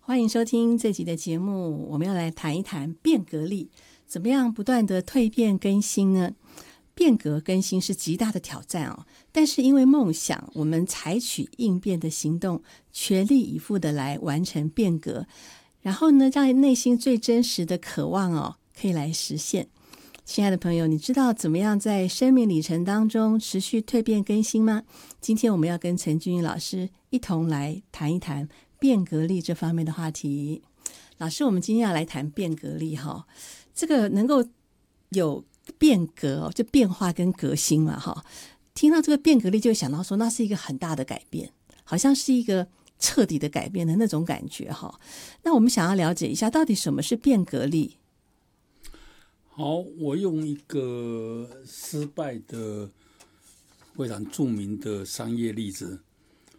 欢迎收听这集的节目，我们要来谈一谈变革力，怎么样不断的蜕变更新呢？变革更新是极大的挑战哦，但是因为梦想，我们采取应变的行动，全力以赴的来完成变革，然后呢，让内心最真实的渴望哦，可以来实现。亲爱的朋友，你知道怎么样在生命里程当中持续蜕变更新吗？今天我们要跟陈君怡老师一同来谈一谈变革力这方面的话题。老师，我们今天要来谈变革力哈，这个能够有变革就变化跟革新嘛哈。听到这个变革力就会想到说那是一个很大的改变，好像是一个彻底的改变的那种感觉哈。那我们想要了解一下到底什么是变革力。 好，我用一个失败的非常著名的商业例子